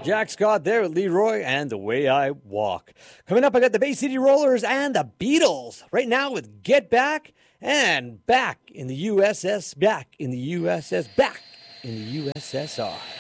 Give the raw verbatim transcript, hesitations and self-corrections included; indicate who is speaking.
Speaker 1: Jack Scott there with Leroy and The Way I Walk. Coming up, I got the Bay City Rollers and the Beatles. Right now with Get Back and Back in the U S S, Back in the U S S, Back in the U S S R.